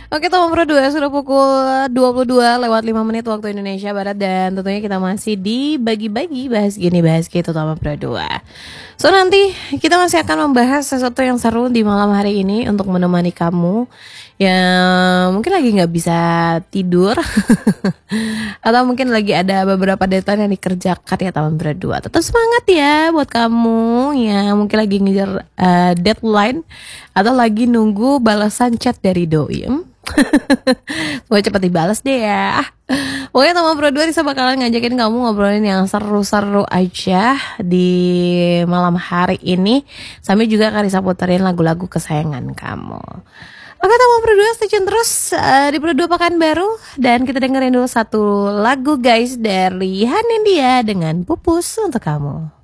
Oke, Tama Pro 2 sudah pukul 22 lewat 5 menit waktu Indonesia Barat. Dan tentunya kita masih di bagi-bagi bahas gini bahas gitu Tama Pro 2. So nanti kita masih akan membahas sesuatu yang seru di malam hari ini untuk menemani kamu yang mungkin lagi gak bisa tidur atau mungkin lagi ada beberapa deadline yang dikerjakan ya Tama Pro 2. Tetap semangat ya buat kamu yang mungkin lagi ngejar deadline atau lagi nunggu balasan chat dari doi. Semoga cepat dibalas deh ya. Pokoknya Tama Pro 2 bisa bakalan ngajakin kamu ngobrolin yang seru-seru aja di malam hari ini. Sambil juga Karisa puterin lagu-lagu kesayangan kamu. Oke, Tama Pro 2 stay tune terus di Pro 2 Pekanbaru. Dan kita dengerin dulu satu lagu guys dari Han India dengan Pupus untuk kamu.